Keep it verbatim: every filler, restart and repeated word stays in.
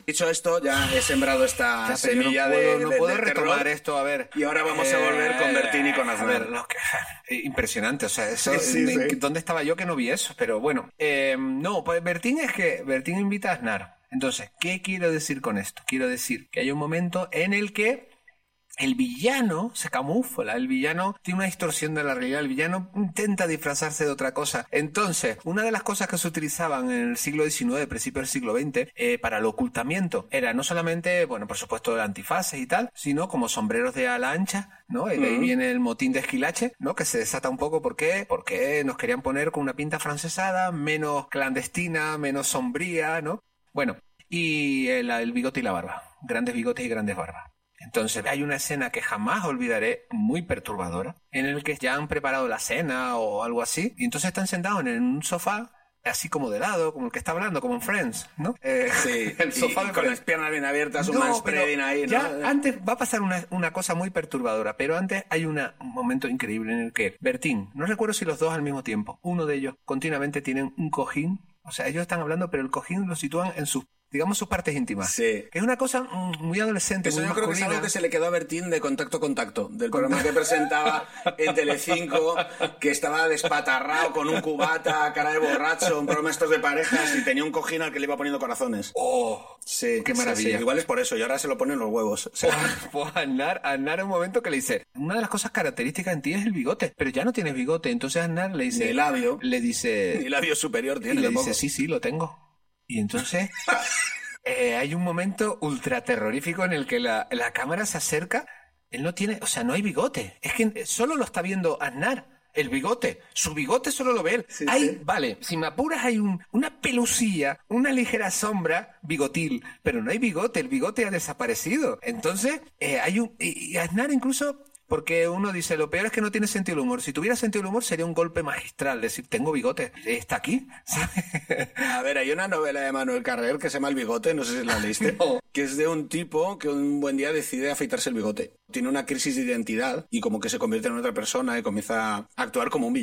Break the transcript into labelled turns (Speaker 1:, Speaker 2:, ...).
Speaker 1: Dicho esto, ya he sembrado esta
Speaker 2: Ya, pero
Speaker 1: semilla
Speaker 2: no puedo,
Speaker 1: de,
Speaker 2: no
Speaker 1: de-
Speaker 2: puedo
Speaker 1: de
Speaker 2: retomar
Speaker 1: terror.
Speaker 2: esto, a ver.
Speaker 1: Y ahora vamos a volver con Bertín y con
Speaker 2: A
Speaker 1: Aznar.
Speaker 2: ver, no, que- eh, impresionante, o sea, eso,
Speaker 1: Sí, sí,
Speaker 2: ¿en-
Speaker 1: sí.
Speaker 2: ¿dónde estaba yo que no vi eso? Pero bueno, eh, no, pues Bertín es que Bertín invita a Aznar. Entonces, ¿qué quiero decir con esto? Quiero decir que hay un momento en el que el villano se camufla, el villano tiene una distorsión de la realidad, el villano intenta disfrazarse de otra cosa. Entonces, una de las cosas que se utilizaban en el siglo diecinueve, principio del siglo veinte, eh, para el ocultamiento, era no solamente, bueno, por supuesto, antifaces y tal, sino como sombreros de ala ancha, ¿no? Y de ahí
Speaker 1: Mm.
Speaker 2: viene el motín de Esquilache, ¿no? Que se desata un poco, ¿por qué? Porque nos querían poner con una pinta francesada, menos clandestina, menos sombría, ¿no? Bueno, y el, el bigote y la barba, grandes bigotes y grandes barbas. Entonces hay una escena que jamás olvidaré, muy perturbadora, en el que ya han preparado la cena o algo así, y entonces están sentados en un sofá, así como de lado, como el que está hablando, como en Friends, ¿no? Eh,
Speaker 1: Sí,
Speaker 2: el sofá
Speaker 1: y,
Speaker 2: de
Speaker 1: y con
Speaker 2: Friends.
Speaker 1: las piernas bien abiertas, un
Speaker 2: No,
Speaker 1: manspreading
Speaker 2: pero
Speaker 1: ahí, ¿no?
Speaker 2: ya antes va a pasar una, una cosa muy perturbadora, pero antes hay una, un momento increíble en el que Bertín, no recuerdo si los dos al mismo tiempo, uno de ellos continuamente tienen un cojín, o sea, ellos están hablando, pero el cojín lo sitúan en sus, digamos, sus partes íntimas.
Speaker 1: Sí.
Speaker 2: Que es una cosa mm, muy adolescente,
Speaker 1: Eso
Speaker 2: muy
Speaker 1: yo creo que es
Speaker 2: masculina.
Speaker 1: algo que se le quedó a Bertín de Contacto Contacto, del programa que presentaba en Telecinco, que estaba despatarrado con un cubata, cara de borracho, un programa estos de parejas y tenía un cojín al que le iba poniendo corazones.
Speaker 2: ¡Oh!
Speaker 1: Sí,
Speaker 2: ¡Qué
Speaker 1: sí,
Speaker 2: maravilla!
Speaker 1: sí. Igual es por eso, y ahora se lo ponen los huevos. O sea,
Speaker 2: Pues Aznar, Aznar en un momento que le dice, una de las cosas características en ti es el bigote, pero ya no tienes bigote. Entonces Aznar le dice...
Speaker 1: Ni labio.
Speaker 2: Le dice...
Speaker 1: ni labio superior
Speaker 2: Y
Speaker 1: tiene
Speaker 2: le
Speaker 1: tampoco.
Speaker 2: dice, sí, sí, lo tengo. Y entonces eh, hay un momento ultra terrorífico en el que la, la cámara se acerca. Él no tiene, o sea, no hay bigote. Es que solo lo está viendo Aznar. El bigote, su bigote solo lo ve él.
Speaker 1: Sí,
Speaker 2: hay,
Speaker 1: sí.
Speaker 2: vale, si me apuras hay un, una pelusilla, una ligera sombra bigotil, pero no hay bigote, el bigote ha desaparecido. Entonces, eh, hay un, y, y Aznar incluso, porque uno dice, lo peor es que no tiene sentido del humor. Si tuviera sentido del humor sería un golpe magistral, decir, tengo bigote, está aquí, ¿sabes?
Speaker 1: A ver, hay una novela de Manuel Carrer que se llama El bigote, no sé si la leíste,
Speaker 2: No.
Speaker 1: que es de un tipo que un buen día decide afeitarse el bigote. Tiene una crisis de identidad y como que se convierte en otra persona y comienza a actuar como un villano.